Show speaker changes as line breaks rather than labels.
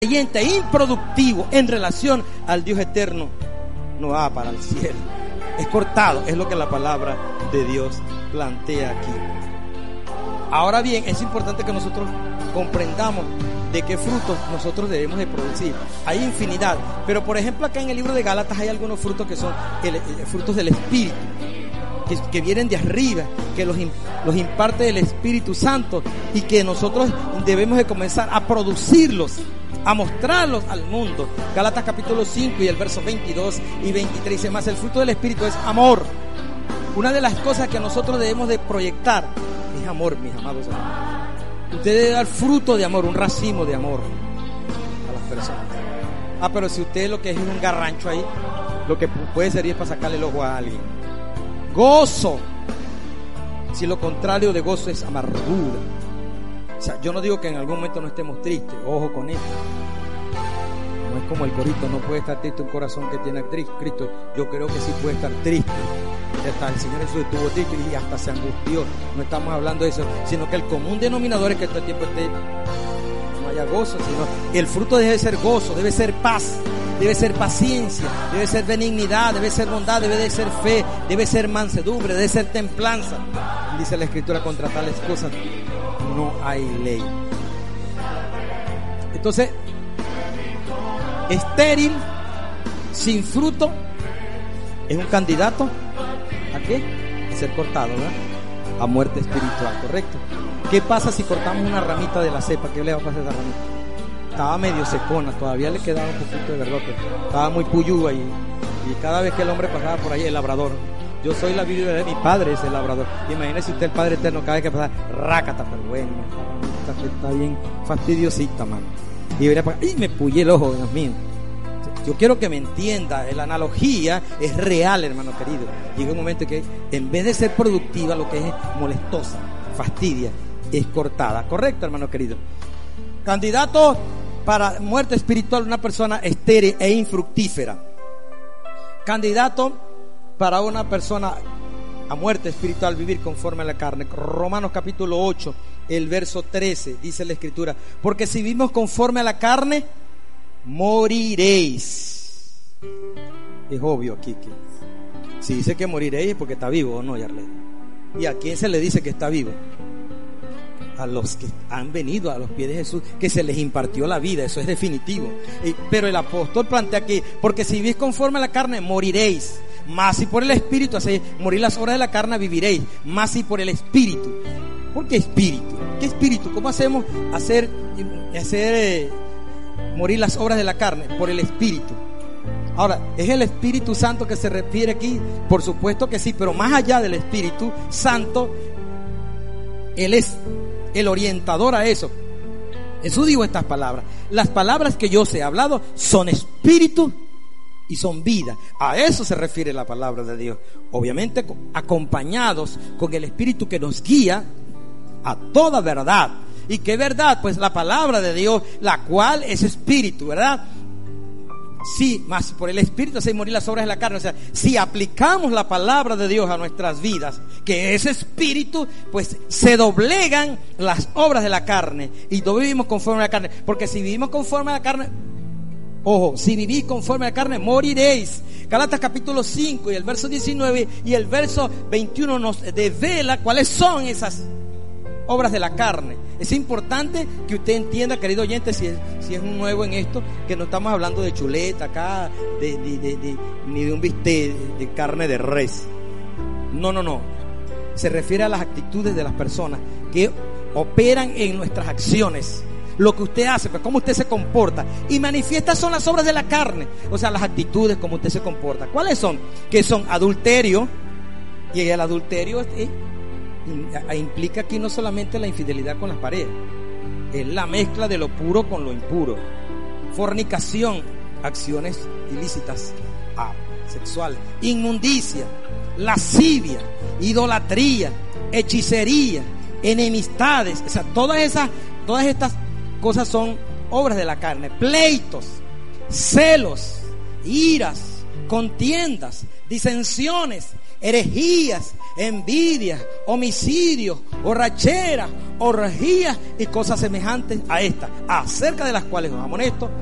creyente improductivo en relación al Dios eterno no va para el cielo. Es cortado, es lo que la palabra de Dios plantea aquí. Ahora bien, es importante que nosotros comprendamos de qué frutos nosotros debemos de producir. Hay infinidad, pero por ejemplo acá en el libro de Gálatas hay algunos frutos que son frutos del Espíritu, que vienen de arriba, que los imparte el Espíritu Santo y que nosotros debemos de comenzar a producirlos, a mostrarlos al mundo. Gálatas capítulo 5 y el verso 22 y 23 dice más: el fruto del Espíritu es amor. Una de las cosas que nosotros debemos de proyectar es amor, mis amados hermanos. Usted debe dar fruto de amor, un racimo de amor a las personas. Pero si usted lo que es un garrancho ahí, lo que puede servir es para sacarle el ojo a alguien. Gozo, si lo contrario de gozo es amargura. O sea, yo no digo que en algún momento no estemos tristes, ojo con esto. No es como el corito, no puede estar triste un corazón que tiene a Cristo. Yo creo que sí puede estar triste. Hasta el Señor Jesús estuvo triste y hasta se angustió. No estamos hablando de eso, sino que el común denominador es que todo el tiempo no haya gozo, sino el fruto debe ser gozo, debe ser paz, debe ser paciencia, debe ser benignidad, debe ser bondad, debe de ser fe, debe ser mansedumbre, debe ser templanza. Dice la Escritura: contra tales cosas no hay ley. Entonces, estéril, sin fruto, es un candidato ¿a qué? A ser cortado, ¿verdad? A muerte espiritual, ¿correcto? ¿Qué pasa si cortamos una ramita de la cepa? ¿Qué le va a pasar a esa ramita? Estaba medio secona, todavía le quedaba un poquito de verdad, pero estaba muy puyúa y cada vez que el hombre pasaba por ahí, el labrador. Yo soy la vida de mi padre, es el labrador. Imagínese usted el Padre Eterno, cada vez que pasa, rácata, pero bueno, está bien fastidiosita, mano. Y venía para acá, y me puyé el ojo, Dios mío. Yo quiero que me entienda, la analogía es real, hermano querido. Llega un momento que en vez de ser productiva, lo que es molestosa, fastidia, es cortada. ¿Correcto, hermano querido? Candidato para muerte espiritual, una persona estéril e infructífera. Candidato para una persona a muerte espiritual, vivir conforme a la carne. Romanos capítulo 8, el verso 13, dice la Escritura: porque si vivimos conforme a la carne, moriréis. Es obvio aquí que si dice que moriréis es porque está vivo, ¿o no, Yarley? ¿Y a quién se le dice que está vivo? A los que han venido a los pies de Jesús, que se les impartió la vida, eso es definitivo. Pero el apóstol plantea aquí: porque si vivís conforme a la carne, moriréis. Más si por el Espíritu hacéis morir las obras de la carne, viviréis. Más si por el Espíritu. ¿Por qué Espíritu? ¿Qué Espíritu? ¿Cómo hacemos hacer morir las obras de la carne? Por el Espíritu. Ahora, ¿es el Espíritu Santo que se refiere aquí? Por supuesto que sí, pero más allá del Espíritu Santo, Él es el orientador a eso. Jesús dijo estas palabras: las palabras que yo os he hablado son espíritu y son vida. A eso se refiere la palabra de Dios, obviamente acompañados con el Espíritu que nos guía a toda verdad. ¿Y qué verdad? Pues la palabra de Dios, la cual es espíritu, ¿verdad? Sí, más por el Espíritu hacéis morir las obras de la carne. O sea, si aplicamos la palabra de Dios a nuestras vidas, que es espíritu, pues se doblegan las obras de la carne y no vivimos conforme a la carne. Porque si vivimos conforme a la carne, ojo, si vivís conforme a la carne, moriréis. Gálatas capítulo 5 y el verso 19 y el verso 21 nos devela cuáles son esas obras de la carne. Es importante que usted entienda, querido oyente, si es un nuevo en esto, que no estamos hablando de chuleta acá, ni de un bistec de carne de res. No. Se refiere a las actitudes de las personas que operan en nuestras acciones. Lo que usted hace, pues cómo usted se comporta. Y manifiestas son las obras de la carne. O sea, las actitudes, cómo usted se comporta. ¿Cuáles son? Que son adulterio. Y el adulterio implica aquí no solamente la infidelidad con las parejas, es la mezcla de lo puro con lo impuro. Fornicación, acciones ilícitas sexuales. Inmundicia, lascivia, idolatría, hechicería, enemistades. O sea, todas estas cosas son obras de la carne. Pleitos, celos, iras, contiendas, disensiones, herejías, envidias, homicidios, borracheras, orgías y cosas semejantes a estas, acerca de las cuales os amonesto,